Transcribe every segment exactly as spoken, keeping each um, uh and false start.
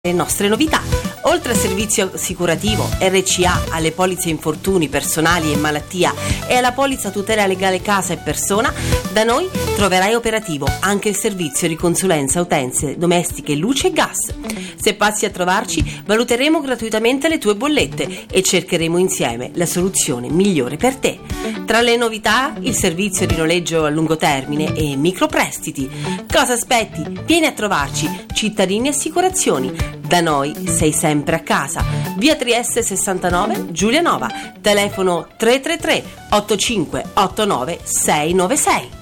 Le nostre novità. Oltre al servizio assicurativo R C A, alle polizze infortuni personali e malattia e alla polizza tutela legale casa e persona, da noi troverai operativo anche il servizio di consulenza utenze domestiche, luce e gas. Se passi a trovarci, valuteremo gratuitamente le tue bollette e cercheremo insieme la soluzione migliore per te. Tra le novità, il servizio di noleggio a lungo termine e microprestiti. Cosa aspetti? Vieni a trovarci, Cittadini Assicurazioni. Da noi sei sempre a casa. Via Trieste sessantanove, Giulianova. Telefono tre tre tre otto cinque otto nove sei nove sei.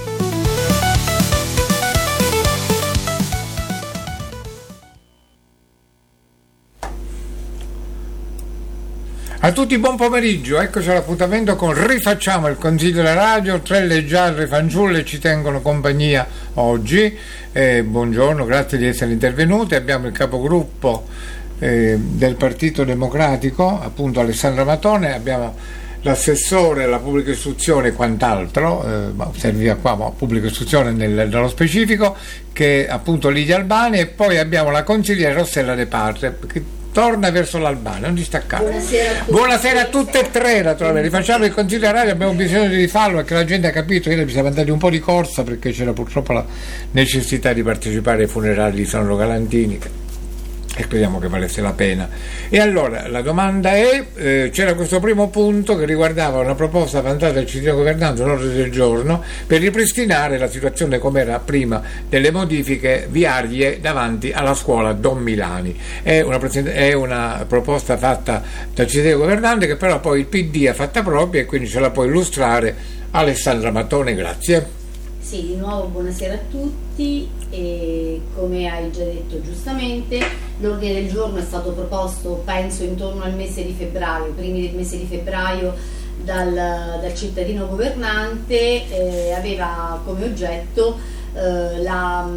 A tutti buon pomeriggio, eccoci all'appuntamento con Rifacciamo il Consiglio della Radio. Tre leggiadre fanciulle ci tengono compagnia oggi. Eh, buongiorno, grazie di essere intervenuti. Abbiamo il capogruppo eh, del Partito Democratico, appunto Alessandra Matone, abbiamo l'assessore alla pubblica istruzione e quant'altro, eh, serviva qua ma pubblica istruzione nel, nello specifico, che è appunto Lidia Albani, e poi abbiamo la consigliera Rossella De Parte, che torna verso l'Albania, non distaccare. Buonasera a tutti. Buonasera a tutte e tre, naturalmente. Rifacciamo il Consiglio della Radio, abbiamo bisogno di rifarlo perché la gente ha capito che bisogna andare un po' di corsa perché c'era purtroppo la necessità di partecipare ai funerali di Sandro Galantini e speriamo che valesse la pena. E allora la domanda è, eh, c'era questo primo punto che riguardava una proposta avanzata dal cittadino governante, un ordine del giorno, per ripristinare la situazione come era prima delle modifiche viarie davanti alla scuola Don Milani. È una, è una proposta fatta dal cittadino governante che però poi il P D ha fatta propria e quindi ce la può illustrare Alessandra Matone, grazie. Sì, di nuovo buonasera a tutti, e come hai già detto giustamente l'ordine del giorno è stato proposto penso intorno al mese di febbraio, primi del mese di febbraio dal, dal cittadino governante, eh, aveva come oggetto eh, la,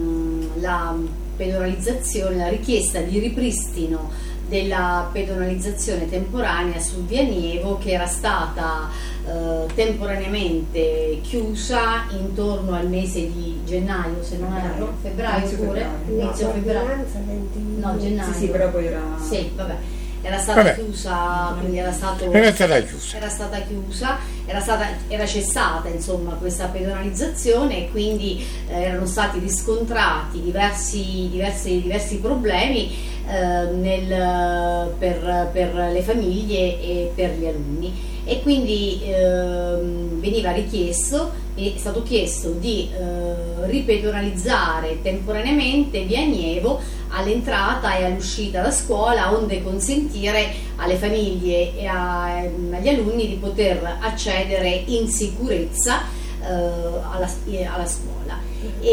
la pedonalizzazione, la richiesta di ripristino della pedonalizzazione temporanea su Via Nievo, che era stata Uh, temporaneamente chiusa intorno al mese di gennaio, se non erro, febbraio inizio pure, febbraio. inizio no, febbraio, no, gennaio, sì, sì, però poi era sì, vabbè, era stata vabbè. chiusa, quindi era stato Era stata chiusa, era stata chiusa, era stata era cessata insomma questa pedonalizzazione, e quindi eh, erano stati riscontrati diversi diversi diversi problemi eh, nel, per, per le famiglie e per gli alunni. E quindi ehm, veniva richiesto, è stato chiesto di eh, ripedonalizzare temporaneamente Via Nievo all'entrata e all'uscita da scuola, onde consentire alle famiglie e a, agli alunni di poter accedere in sicurezza eh, alla, alla scuola.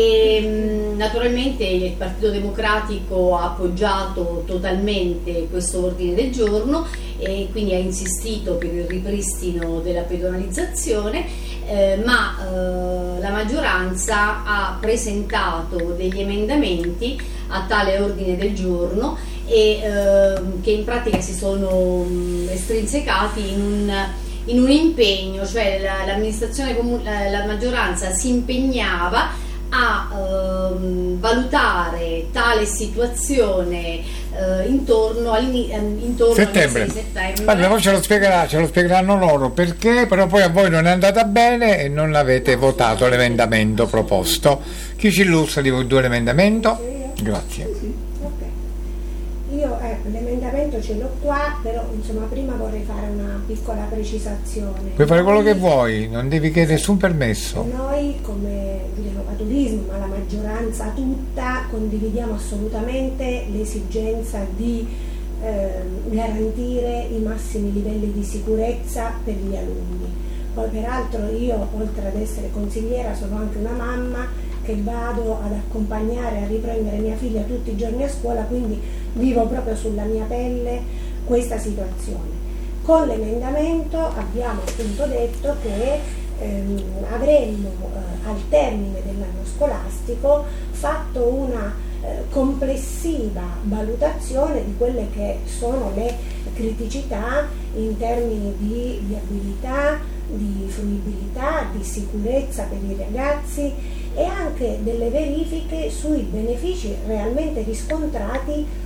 E naturalmente il Partito Democratico ha appoggiato totalmente questo ordine del giorno e quindi ha insistito per il ripristino della pedonalizzazione, eh, ma eh, la maggioranza ha presentato degli emendamenti a tale ordine del giorno e eh, che in pratica si sono mh, estrinsecati in un in un impegno, cioè la, l'amministrazione comune, la, la maggioranza si impegnava a ehm, valutare tale situazione eh, intorno, intorno settembre. al mese di settembre. Vabbè, poi ce lo spiegherà, ce lo spiegheranno loro perché, però poi a voi non è andata bene e non avete votato l'emendamento proposto. Chi ci illustra di voi due l'emendamento? Grazie. Io eh, l'emendamento ce l'ho qua, però insomma prima vorrei fare una piccola precisazione. Puoi fare quello che vuoi, non devi chiedere nessun permesso. Noi come Giulianova-Turismo, ma la maggioranza tutta, condividiamo assolutamente l'esigenza di eh, garantire i massimi livelli di sicurezza per gli alunni. Poi peraltro io, oltre ad essere consigliera, sono anche una mamma che vado ad accompagnare, a riprendere mia figlia tutti i giorni a scuola, quindi vivo proprio sulla mia pelle questa situazione. Con l'emendamento abbiamo appunto detto che ehm, avremmo eh, al termine dell'anno scolastico fatto una eh, complessiva valutazione di quelle che sono le criticità in termini di viabilità, di fruibilità, di sicurezza per i ragazzi e anche delle verifiche sui benefici realmente riscontrati